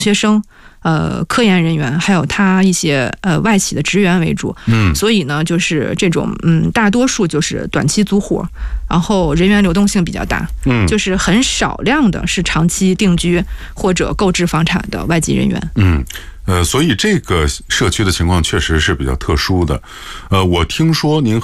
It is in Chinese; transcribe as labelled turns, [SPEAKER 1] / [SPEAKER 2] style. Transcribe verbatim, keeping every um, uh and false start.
[SPEAKER 1] 学生。呃，科研人员还有他一些呃外企的职员为主，
[SPEAKER 2] 嗯，
[SPEAKER 1] 所以呢，就是这种嗯，大多数就是短期租户，然后人员流动性比较大，
[SPEAKER 2] 嗯，
[SPEAKER 1] 就是很少量的是长期定居或者购置房产的外籍人员，
[SPEAKER 2] 嗯。呃，所以这个社区的情况确实是比较特殊的。呃，我听说您